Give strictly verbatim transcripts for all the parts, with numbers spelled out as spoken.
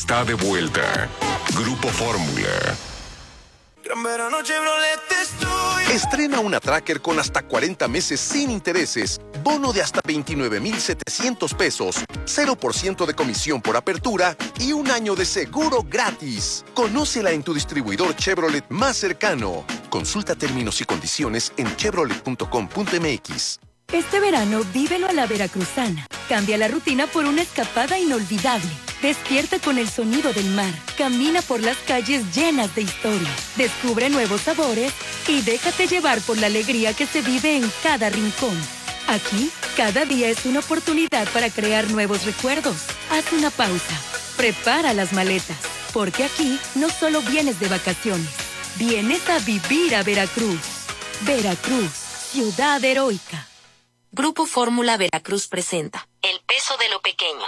está de vuelta. Grupo Fórmula. Gran verano Chevrolet estoy. Estrena una Tracker con hasta cuarenta meses sin intereses, bono de hasta veintinueve mil setecientos pesos, cero por ciento de comisión por apertura y un año de seguro gratis. Conócela en tu distribuidor Chevrolet más cercano. Consulta términos y condiciones en chevrolet punto com punto m x. Este verano, vívelo a la veracruzana. Cambia la rutina por una escapada inolvidable. Despierta con el sonido del mar. Camina por las calles llenas de historia. Descubre nuevos sabores y déjate llevar por la alegría que se vive en cada rincón. Aquí, cada día es una oportunidad para crear nuevos recuerdos. Haz una pausa. Prepara las maletas. Porque aquí no solo vienes de vacaciones. Vienes a vivir a Veracruz. Veracruz, ciudad heroica. Grupo Fórmula Veracruz presenta El peso de lo pequeño.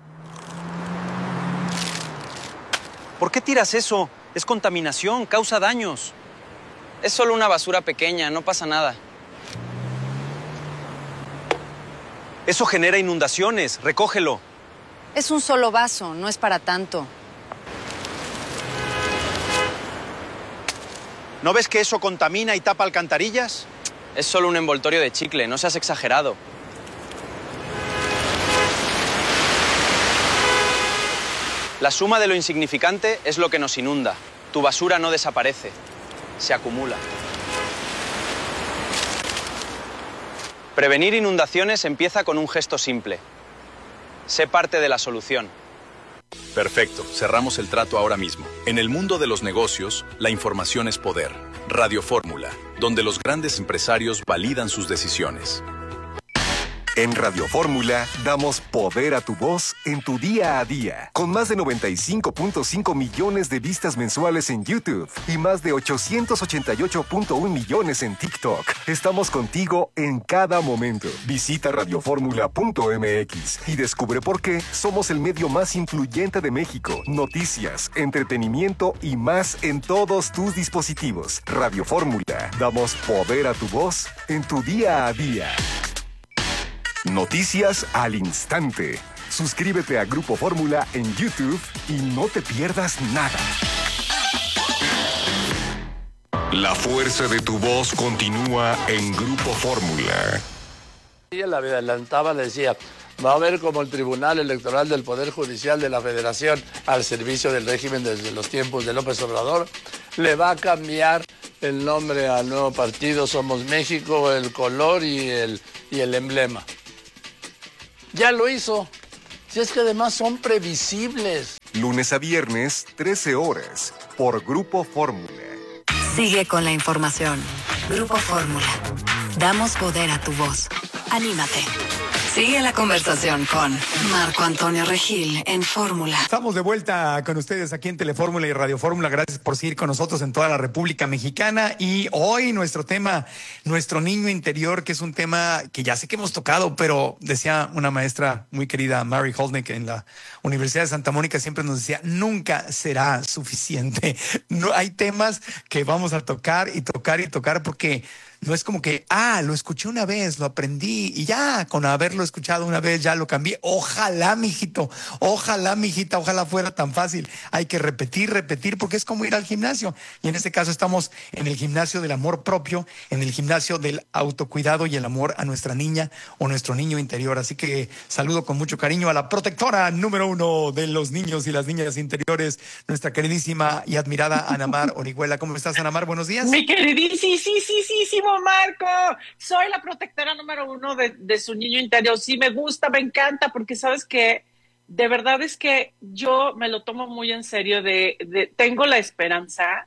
¿Por qué tiras eso? Es contaminación, causa daños. Es solo una basura pequeña, no pasa nada. Eso genera inundaciones, recógelo. Es un solo vaso, no es para tanto. ¿No ves que eso contamina y tapa alcantarillas? Es solo un envoltorio de chicle, no seas exagerado. La suma de lo insignificante es lo que nos inunda. Tu basura no desaparece, se acumula. Prevenir inundaciones empieza con un gesto simple. Sé parte de la solución. Perfecto, cerramos el trato ahora mismo. En el mundo de los negocios, la información es poder. Radio Fórmula, donde los grandes empresarios validan sus decisiones. En Radio Fórmula damos poder a tu voz en tu día a día. Con más de noventa y cinco punto cinco millones de vistas mensuales en YouTube y más de ochocientos ochenta y ocho punto uno millones en TikTok. Estamos contigo en cada momento. Visita radio fórmula punto m x y descubre por qué somos el medio más influyente de México. Noticias, entretenimiento y más en todos tus dispositivos. Radio Fórmula. Damos poder a tu voz en tu día a día. Noticias al instante. Suscríbete a Grupo Fórmula en YouTube y no te pierdas nada. La fuerza de tu voz continúa en Grupo Fórmula. Ella la adelantaba, le decía, va a haber como el Tribunal Electoral del Poder Judicial de la Federación al servicio del régimen desde los tiempos de López Obrador. Le va a cambiar el nombre al nuevo partido Somos México, el color y el, y el emblema. Ya lo hizo. Si es que además son previsibles. Lunes a viernes, trece horas, por Grupo Fórmula. Sigue con la información. Grupo Fórmula. Damos poder a tu voz. Anímate. Sigue la conversación con Marco Antonio Regil en Fórmula. Estamos de vuelta con ustedes aquí en Telefórmula y Radio Fórmula. Gracias por seguir con nosotros en toda la República Mexicana. Y hoy nuestro tema, nuestro niño interior, que es un tema que ya sé que hemos tocado, pero decía una maestra muy querida, Mary Holnick, en la Universidad de Santa Mónica, siempre nos decía, nunca será suficiente. No, hay temas que vamos a tocar y tocar y tocar porque no es como que, ah, lo escuché una vez, lo aprendí y ya, con haberlo escuchado una vez ya lo cambié. Ojalá, mijito, ojalá, mijita, ojalá fuera tan fácil. Hay que repetir, repetir, porque es como ir al gimnasio. Y en este caso estamos en el gimnasio del amor propio, en el gimnasio del autocuidado y el amor a nuestra niña o nuestro niño interior. Así que saludo con mucho cariño a la protectora número uno de los niños y las niñas interiores, nuestra queridísima y admirada Ana Mar Orihuela. ¿Cómo estás, Ana Mar? Buenos días. Mi queridísimo Marco, soy la protectora número uno de, de su niño interior. Sí, me gusta, me encanta, porque sabes que de verdad es que yo me lo tomo muy en serio. De, de tengo la esperanza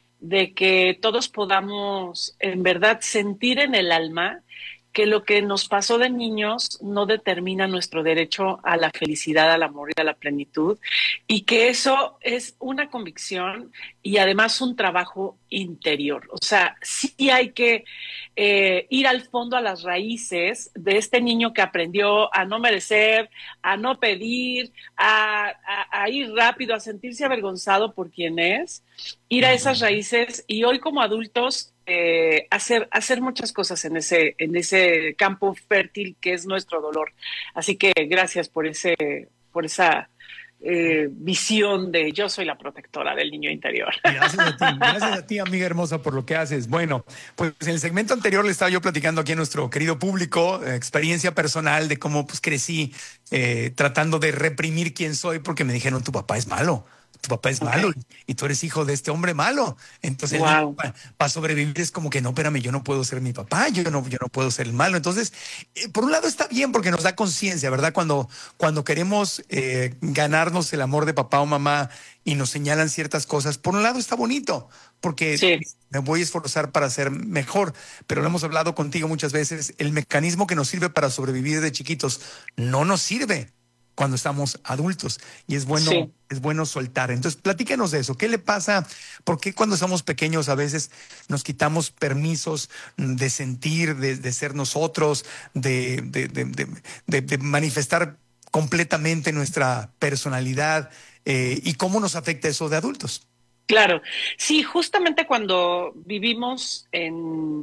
de que todos podamos en verdad sentir en el alma que lo que nos pasó de niños no determina nuestro derecho a la felicidad, al amor y a la plenitud, y que eso es una convicción y además un trabajo interior. O sea, sí hay que eh, ir al fondo, a las raíces de este niño que aprendió a no merecer, a no pedir, a, a, a ir rápido, a sentirse avergonzado por quien es, ir a esas raíces y hoy como adultos Eh, hacer, hacer muchas cosas en ese, en ese campo fértil que es nuestro dolor. Así que gracias por ese, por esa eh, visión de yo soy la protectora del niño interior. Gracias a ti, gracias a ti, amiga hermosa, por lo que haces. Bueno, pues en el segmento anterior le estaba yo platicando aquí a nuestro querido público, eh, experiencia personal de cómo pues crecí eh, tratando de reprimir quién soy porque me dijeron tu papá es malo. Tu papá es malo okay. y tú eres hijo de este hombre malo. Entonces, wow. para pa sobrevivir es como que no, espérame, yo no puedo ser mi papá, yo no, yo no puedo ser el malo. Entonces, eh, por un lado está bien porque nos da conciencia, ¿verdad? Cuando, cuando queremos eh, ganarnos el amor de papá o mamá y nos señalan ciertas cosas, por un lado está bonito porque sí. me voy a esforzar para ser mejor, pero lo hemos hablado contigo muchas veces, el mecanismo que nos sirve para sobrevivir de chiquitos no nos sirve cuando estamos adultos y es bueno, sí. es bueno soltar. Entonces, platícanos de eso. ¿Qué le pasa? ¿Por qué cuando somos pequeños a veces nos quitamos permisos de sentir, de, de ser nosotros, de, de, de, de, de, de manifestar completamente nuestra personalidad eh, y cómo nos afecta eso de adultos? Claro. Sí, justamente cuando vivimos en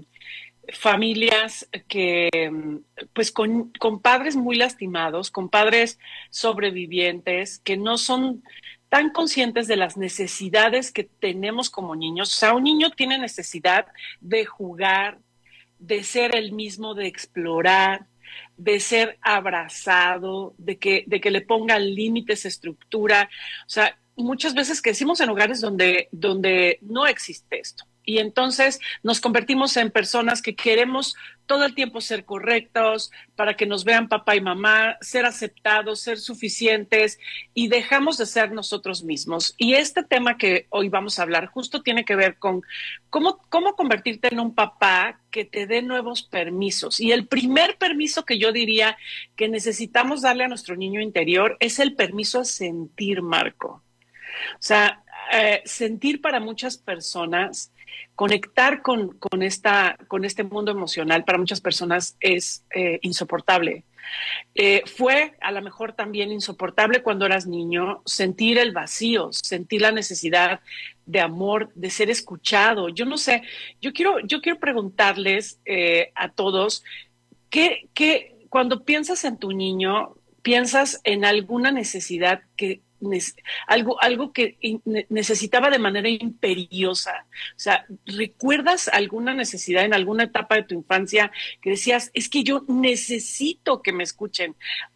familias que, pues, con, con padres muy lastimados, con padres sobrevivientes, que no son tan conscientes de las necesidades que tenemos como niños. O sea, un niño tiene necesidad de jugar, de ser el mismo, de explorar, de ser abrazado, de que, de que le pongan límites, estructura. O sea, muchas veces crecimos en hogares donde, donde no existe esto. Y entonces nos convertimos en personas que queremos todo el tiempo ser correctos, para que nos vean papá y mamá, ser aceptados, ser suficientes, y dejamos de ser nosotros mismos. Y este tema que hoy vamos a hablar justo tiene que ver con cómo, cómo convertirte en un papá que te dé nuevos permisos. Y el primer permiso que yo diría que necesitamos darle a nuestro niño interior es el permiso a sentir, Marco. O sea, eh, sentir para muchas personas, conectar con, con, esta, con este mundo emocional para muchas personas es eh, insoportable. Eh, fue a lo mejor también insoportable cuando eras niño sentir el vacío, sentir la necesidad de amor, de ser escuchado. Yo no sé, yo quiero, yo quiero preguntarles eh, a todos, ¿qué, qué, cuando piensas en tu niño, piensas en alguna necesidad que Algo, algo que necesitaba de manera imperiosa? O sea, ¿recuerdas alguna necesidad en alguna etapa de tu infancia que decías, es que yo necesito que me escuchen,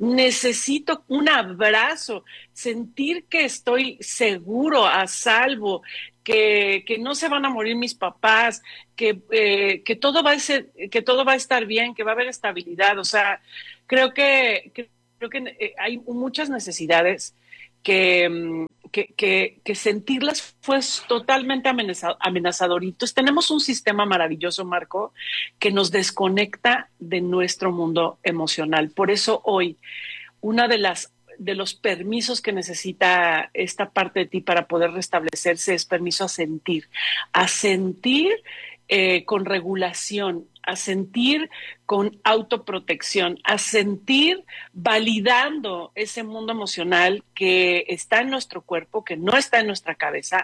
necesito un abrazo, sentir que estoy seguro, a salvo, que, que no se van a morir mis papás, que, eh, que, todo va a ser, que todo va a estar bien, que va a haber estabilidad? O sea, creo que, que, creo que hay muchas necesidades Que, que, que, que sentirlas fue totalmente amenazador. Entonces tenemos un sistema maravilloso, Marco, que nos desconecta de nuestro mundo emocional. Por eso hoy, una de las de los permisos que necesita esta parte de ti para poder restablecerse es permiso a sentir, a sentir eh, con regulación, a sentir con autoprotección, a sentir validando ese mundo emocional que está en nuestro cuerpo, que no está en nuestra cabeza,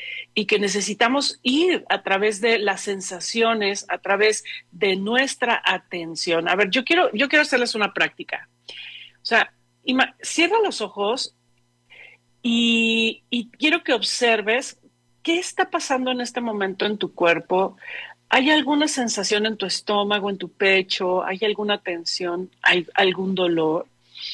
y que necesitamos ir a través de las sensaciones, a través de nuestra atención. A ver, yo quiero, yo quiero hacerles una práctica. O sea, ima- cierra los ojos y, y quiero que observes qué está pasando en este momento en tu cuerpo. ¿Hay alguna sensación en tu estómago, en tu pecho? ¿Hay alguna tensión? ¿Hay algún dolor?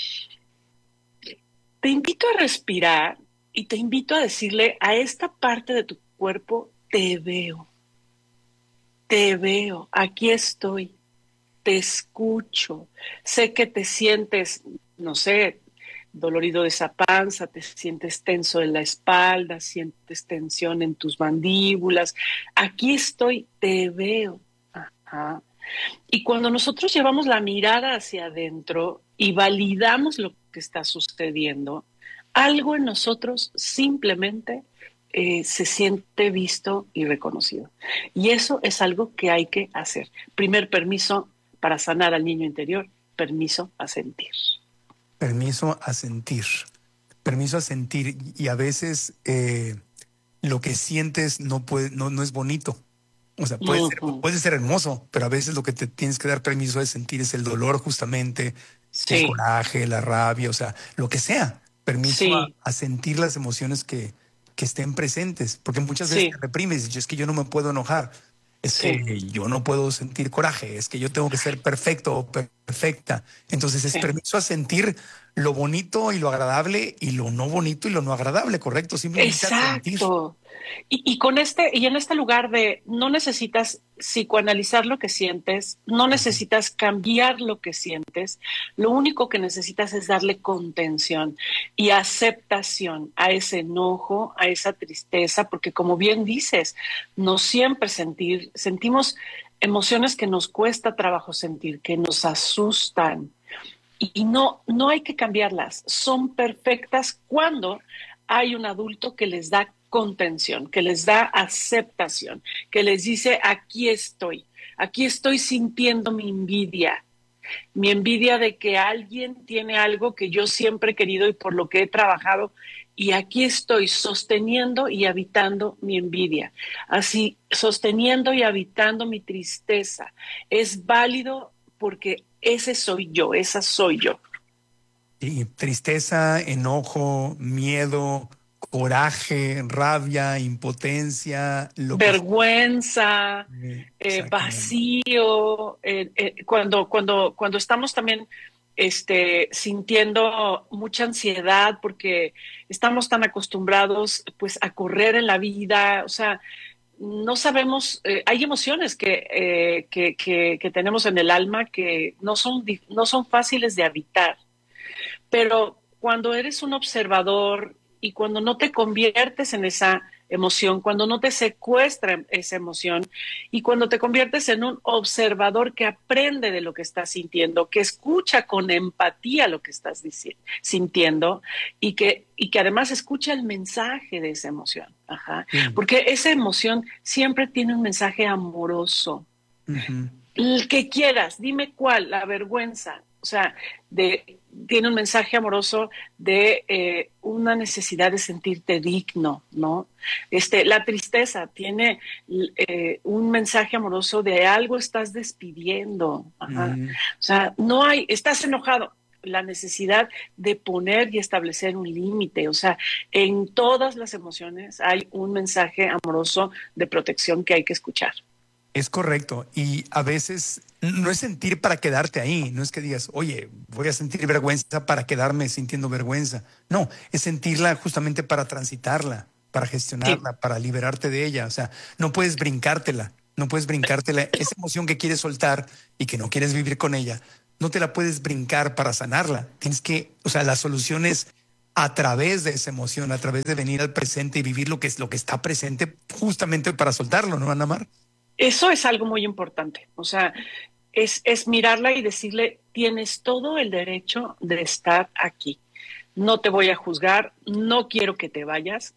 Te invito a respirar y te invito a decirle a esta parte de tu cuerpo, te veo, te veo, aquí estoy, te escucho. Sé que te sientes, no sé, dolorido de esa panza, te sientes tenso en la espalda, sientes tensión en tus mandíbulas. Aquí estoy, te veo. Ajá. Y cuando nosotros llevamos la mirada hacia adentro y validamos lo que está sucediendo, algo en nosotros simplemente eh, se siente visto y reconocido. Y eso es algo que hay que hacer. Primer permiso para sanar al niño interior, permiso a sentir. Permiso a sentir, permiso a sentir. Y a veces eh, lo que sientes no, puede, no, no es bonito. O sea, puede, uh-huh. ser, puede ser hermoso, pero a veces lo que te tienes que dar permiso de sentir es el dolor justamente, sí. El coraje, la rabia, o sea, lo que sea. permiso Sí. a, a sentir las emociones que, que estén presentes, porque muchas veces Sí. te reprimes y dices, es que yo no me puedo enojar, es Sí. que yo no puedo sentir coraje, es que yo tengo que ser perfecto o per- perfecta. Entonces es Sí. permiso a sentir lo bonito y lo agradable y lo no bonito y lo no agradable, ¿correcto? Simplemente a sentir. Exacto. Y, y con este, y en este lugar de no necesitas psicoanalizar lo que sientes, no necesitas cambiar lo que sientes, lo único que necesitas es darle contención y aceptación a ese enojo, a esa tristeza, porque como bien dices, no siempre sentir, sentimos emociones que nos cuesta trabajo sentir, que nos asustan. Y no, no hay que cambiarlas, son perfectas cuando hay un adulto que les da contención, que les da aceptación, que les dice, aquí estoy, aquí estoy sintiendo mi envidia, mi envidia de que alguien tiene algo que yo siempre he querido y por lo que he trabajado, y aquí estoy sosteniendo y habitando mi envidia, así sosteniendo y habitando mi tristeza. Es válido porque ese soy yo, esa soy yo. Y tristeza, enojo, miedo, coraje, rabia, impotencia, lo que vergüenza, Eh, eh, vacío, eh, eh, cuando, cuando, cuando estamos también este, sintiendo mucha ansiedad porque estamos tan acostumbrados pues a correr en la vida, o sea, no sabemos, eh, hay emociones que, eh, que, que, que tenemos en el alma que no son, no son fáciles de habitar, pero cuando eres un observador y cuando no te conviertes en esa emoción, cuando no te secuestra esa emoción y cuando te conviertes en un observador que aprende de lo que estás sintiendo, que escucha con empatía lo que estás diciendo, sintiendo y que, y que además escucha el mensaje de esa emoción. Ajá. Sí. Porque esa emoción siempre tiene un mensaje amoroso. Uh-huh. El que quieras, dime cuál, la vergüenza. O sea, de, tiene un mensaje amoroso de eh, una necesidad de sentirte digno, ¿no? Este, la tristeza tiene eh, un mensaje amoroso de algo estás despidiendo. Ajá. Mm. O sea, no hay, estás enojado. La necesidad de poner y establecer un límite. O sea, en todas las emociones hay un mensaje amoroso de protección que hay que escuchar. Es correcto. Y a veces no es sentir para quedarte ahí. No es que digas, oye, voy a sentir vergüenza para quedarme sintiendo vergüenza. No, es sentirla justamente para transitarla, para gestionarla, sí. para liberarte de ella. O sea, no puedes brincártela. No puedes brincártela. Esa emoción que quieres soltar y que no quieres vivir con ella, no te la puedes brincar para sanarla. Tienes que, o sea, la solución es a través de esa emoción, a través de venir al presente y vivir lo que es lo que está presente justamente para soltarlo, ¿no, Ana Mar? Eso es algo muy importante. O sea, es, es mirarla y decirle, tienes todo el derecho de estar aquí. No te voy a juzgar, no quiero que te vayas.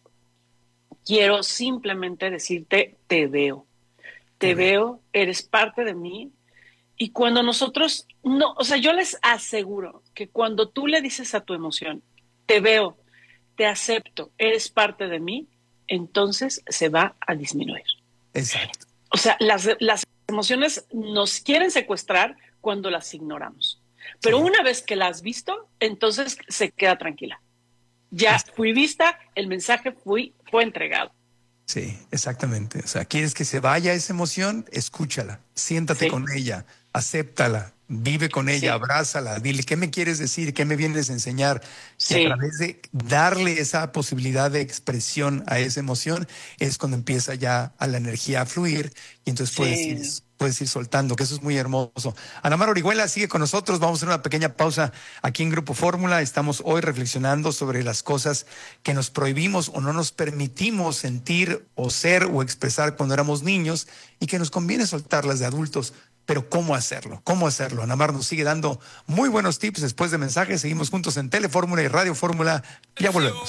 Quiero simplemente decirte, te veo. Te veo, eres parte de mí. Y cuando nosotros, no, o sea, yo les aseguro que cuando tú le dices a tu emoción, te veo, te acepto, eres parte de mí, entonces se va a disminuir. Exacto. O sea, las, las emociones nos quieren secuestrar cuando las ignoramos. Pero sí. Una vez que las has visto, entonces se queda tranquila. Ya fui vista, el mensaje fui, fue entregado. Sí, exactamente. O sea, quieres que se vaya esa emoción, escúchala, siéntate sí. con ella, acéptala, vive con ella, sí. abrázala, dile qué me quieres decir, qué me vienes a enseñar. Sí. Y a través de darle esa posibilidad de expresión a esa emoción es cuando empieza ya a la energía a fluir y entonces puedes, sí. ir, puedes ir soltando, que eso es muy hermoso. Ana Mar Orihuela sigue con nosotros, vamos a hacer una pequeña pausa aquí en Grupo Fórmula. Estamos hoy reflexionando sobre las cosas que nos prohibimos o no nos permitimos sentir o ser o expresar cuando éramos niños y que nos conviene soltarlas de adultos. Pero ¿cómo hacerlo? ¿Cómo hacerlo? Ana Mar nos sigue dando muy buenos tips después de mensajes. Seguimos juntos en Telefórmula y Radio Fórmula. Ya volvemos.